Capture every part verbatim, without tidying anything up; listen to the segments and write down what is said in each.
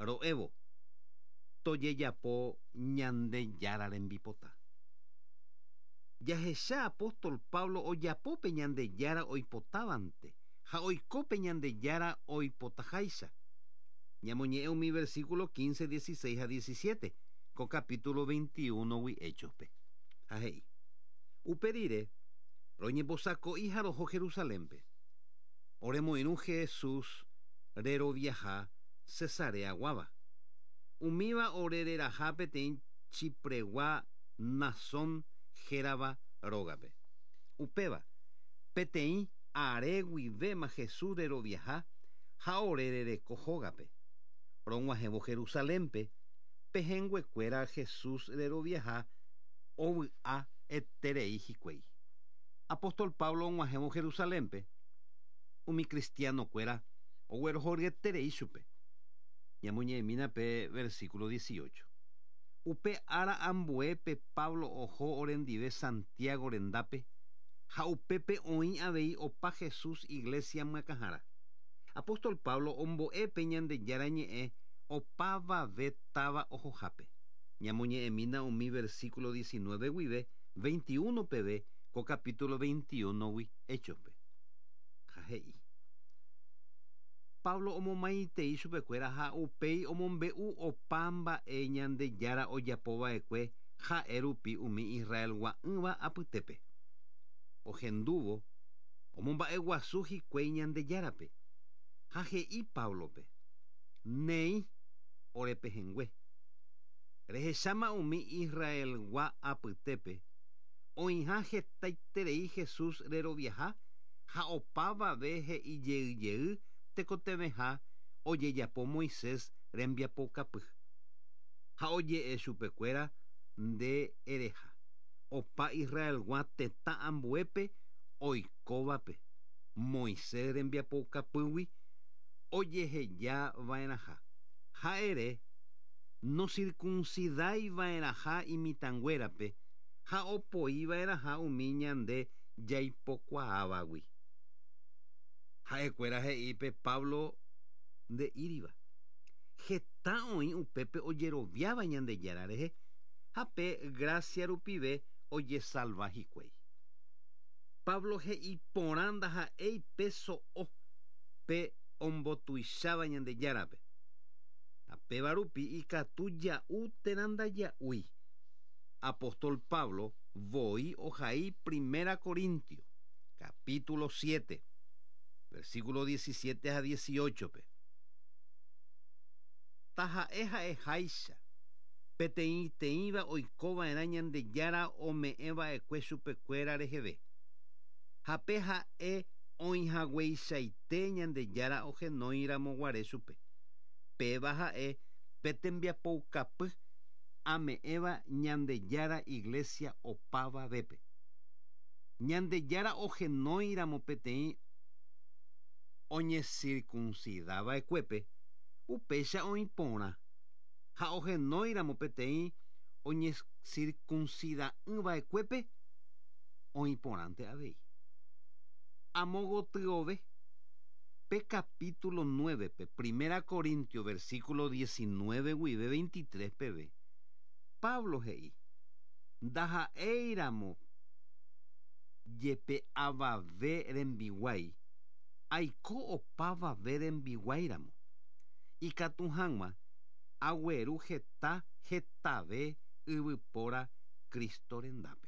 ro'évo tojejapo Ñandejára rembipota. Jahecha apóstol Pablo ojapópe Ñandejára oipotávante ha oikópe Ñandejára oipotaháicha. Ñamoñe'ẽ umi versículo quince, dieciséis a diecisiete con capítulo veintiuno wi Hechospe. Ha he'i upe rire roñembosako'i ha roho Jerusalémpe. Oremoirũ Jesús reroviaha Cesarea guava. Umíva orereraha peteĩ Chipregua Nasón hérava rógape. Upéva peteĩ are guivéma Jesús reroviaha ha orerereko hógape. Rog̃uahẽvo Jerusalémpe pehenguekuéra Jesús reroviaha ovy'a eterei hikuái. Apóstol Pablo og̃uahẽvo Jerusalémpe umi cristianokuéra oguerohoryetérei chupe. Ñamoñe'ẽmína pe versículo dieciocho. Upe ára ambuépe Pablo oho orendive Santiago rendápe ha upépe oĩ avei opa Jesús iglesia mykãhára. Apóstol Pablo ombo'épe Ñandejára ñe'ẽ opavave táva ohohápe. Ñamoñe'ẽmína umi versículo diecinueve guive veintiuno peve ko capítulo veintiuno wi Hechospe. Ha he'i Pablo omomaitei chupekuéra ha upéi omombe'u opa mba'e Ñandejára ojapova'ekue ha'e rupi umi Israel gua'ỹva apytépe. Ohendúvo omomba'eguasu hikuái Ñandejárape. Ha he'i Pablope: néi orepehengue. Rehecháma umi Israelgua apytépe oĩha hetaiterei Jesús reroviaha ha opavave he'ijeyjey tekoteveha ojejapo Moisés rembiapokapy. Ha oje'e chupekuéra nde ereha opa Israelgua tetã ambuépe oikóvape Moisés rembiapokapýgui ojeheja ha'ére nosircuncidáiva'erãha imitãnguérape ha opoíva'erãha umi ñande jaipokuaávagui. Ha'ekuéra he'ipe Pablo nde íriva. Heta oĩ upépe ojeroviáva Ñandejára rehe ha pe gracia rupive ojesalva hikuái. Pablo he'i porã ndaha'éi pe so'o pe ombotuicháva Ñandejárape. Ha péva rupi ikatu ja'u térã ndaja'úi. Apóstol Pablo voi ohai Primera Corintios capítulo siete versículo diecisiete a dieciocho pe. Taha'e ha'eháicha peteĩ teĩva oikova'erã Ñandejára ome'ẽva'ekue chupekuéra reheve. Ha pe ha'e oĩhagueichaite Ñandejára ohenóiramoguare chupe. Péva ha'e pe tembiapoukapy ame'ẽva Ñandejára iglesia opavavépe. Ñandejára ohenóiramo peteĩ oñecircuncidava'ekuépe upéicha oĩ porã ha ohenóiramo peteĩ oñecircuncida'ỹva'ekuépe oĩ porãnte avei. Amo gotyove pe capítulo nueve pe Primera Corintios versículo diecinueve guive veintitrés peve Pablo he'i ndaha'éiramo jepe avave rembiguái aiko opavave rembiguáiramo ikatu hag̃ua agueru heta hetave yvypóra Kristo rendápe.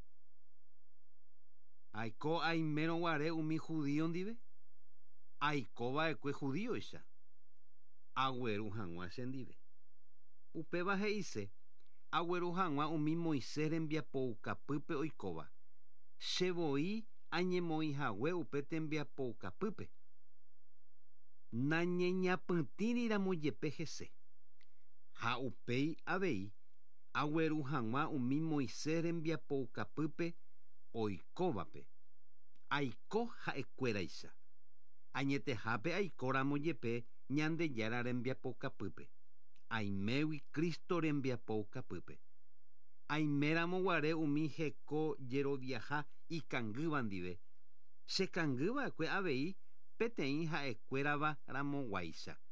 Aiko aimérõguare umi judío ndive aikova'ekue judíoicha agueru hag̃ua chendive. Upéva he'ise agueru hag̃ua umi Moisés rembiapoukapýpe oikóva chevoi añemoĩhague upe tembiapoukapýpe. Nañeñapytĩriramo jepe hese. Ha upéi avei agueru hag̃ua umi Moisés rembiapoukapýpe oikóvape aiko ha'ekuéraicha añetehápe aikóramo jepe Ñandejára rembiapokapýpe aimégui Kristo rembiapoukapýpe aiméramo guare umi heko jeroviaha ikangýva ndive chekangýva'ekue avei peteĩ ha'ekuérava ramoguáicha